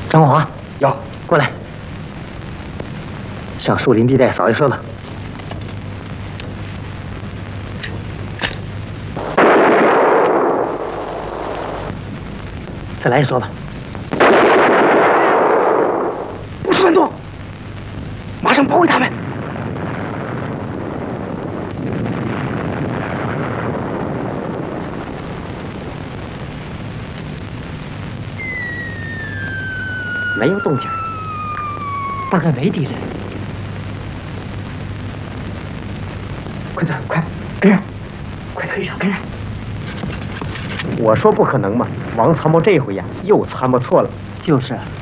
张国华， 有， 过来，上树林地带扫一说吧。再来一说吧。 不是乱动，马上包围他们。 没有动静， 大概没敌人。 快走，快跟上，快退上，跟上！我说不可能嘛，王参谋这回呀又参谋错了。 就是啊。